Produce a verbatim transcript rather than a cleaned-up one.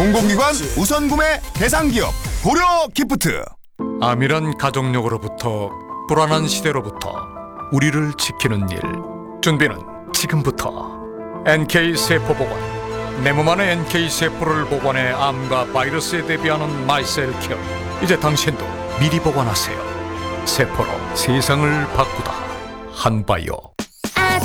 공공기관 우선 구매 대상 기업 고려 기프트. 암이란 가족력으로부터 불안한 시대로부터 우리를 지키는 일. 준비는 지금부터. 엔케이 세포보관. 내 몸 안에 엔케이 세포를 보관해 암과 바이러스에 대비하는 마이셀 케어. 이제 당신도 미리 보관하세요. 세포로 세상을 바꾸다. 한바이오.